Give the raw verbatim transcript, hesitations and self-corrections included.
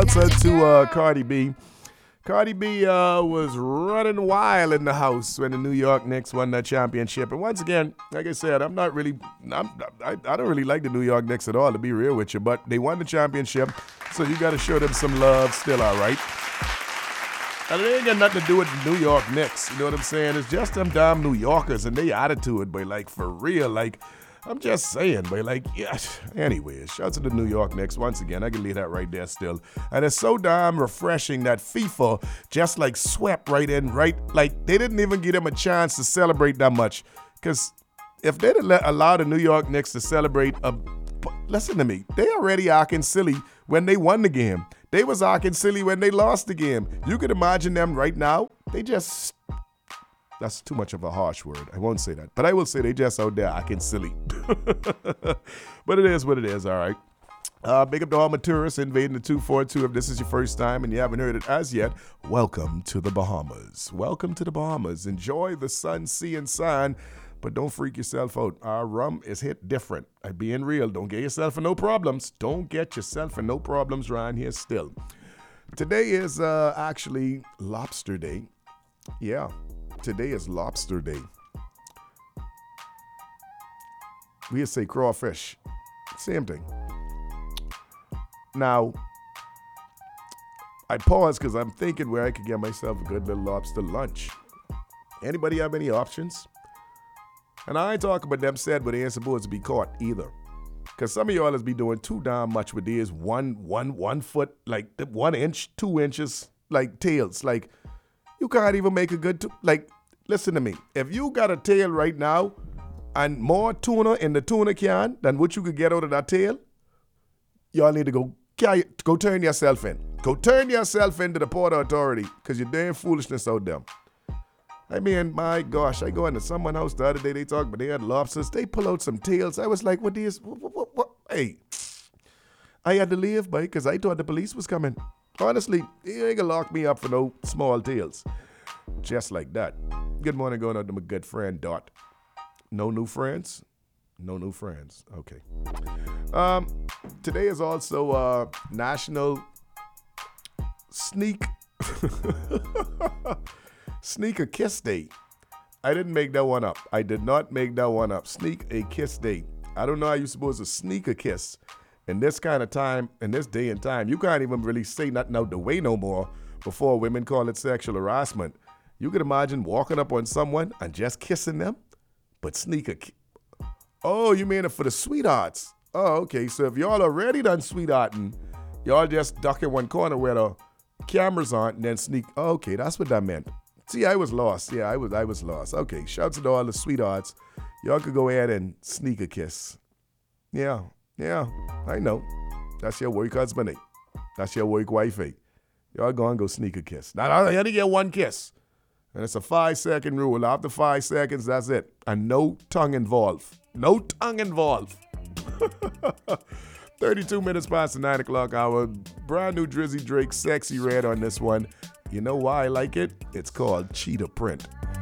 Shouts out to uh, Cardi B. Cardi B uh, was running wild in the house when the New York Knicks won that championship. And once again, like I said, I'm not really, I'm, I, I don't really like the New York Knicks at all, to be real with you. But they won the championship, so you got to show them some love still, all right? And it ain't got nothing to do with the New York Knicks, you know what I'm saying? It's just them damn New Yorkers and their attitude, but like, for real, like, I'm just saying, but like, yeah. Anyways, shout out to the New York Knicks. Once again, I can leave that right there still. And it's so damn refreshing that FIFA just like swept right in, right? Like, they didn't even give them a chance to celebrate that much. Because if they'd allowed the New York Knicks to celebrate, a, listen to me, they already acting silly when they won the game. They was acting silly when they lost the game. You could imagine them right now. They just... That's too much of a harsh word. I won't say that. But I will say they just out there acting silly. But it is what it is, all right. Uh, big up to all my tourists invading the two four two. If this is your first time and you haven't heard it as yet, welcome to the Bahamas. Welcome to the Bahamas. Enjoy the sun, sea, and sun, but don't freak yourself out. Our rum is hit different. I'm being real. Don't get yourself in no problems. Don't get yourself in no problems around here still. Today is uh, actually Lobster Day. Yeah. Today is Lobster Day. We say crawfish. Same thing. Now, I pause because I'm thinking where I could get myself a good little lobster lunch. Anybody have any options? And I ain't talking about them said, but they ain't supposed to be caught either. Because some of y'all is be doing too damn much with these one, one, one foot, like one inch, two inches, like tails. Like, you can't even make a good, t- like, listen to me. If you got a tail right now and more tuna in the tuna can than what you could get out of that tail, y'all need to go carry, go turn yourself in. Go turn yourself into the Port Authority because you're doing foolishness out there. I mean, my gosh, I go into someone's house the other day, they talk, but they had lobsters. They pull out some tails. I was like, what is, what, what, what, what? Hey, I had to leave, boy, because I thought the police was coming. Honestly, you ain't gonna lock me up for no small tails. Just like that. Good morning going out to my good friend, Dot. No new friends? No new friends. Okay. Um, today is also uh, National Sneak Sneak a Kiss Day. I didn't make that one up. I did not make that one up. Sneak a Kiss Day. I don't know how you're supposed to sneak a kiss. In this kind of time, in this day and time, you can't even really say nothing out the way no more before women call it sexual harassment. You could imagine walking up on someone and just kissing them, but sneak a kiss. Oh, you mean it for the sweethearts? Oh, okay. So if y'all already done sweethearting, y'all just duck in one corner where the cameras aren't and then sneak. Oh, okay, that's what that meant. See, I was lost. Yeah, I was I was lost. Okay, shouts to all the sweethearts. Y'all could go ahead and sneak a kiss. Yeah. Yeah, I know. That's your work husband. That's your work wifey. Y'all go and go sneak a kiss. Now, I only get one kiss. And it's a five-second rule. After five seconds, that's it. And no tongue involved. No tongue involved. thirty-two minutes past the nine o'clock hour. Brand new Drizzy Drake, Sexy Red on this one. You know why I like it? It's called Cheetah Print.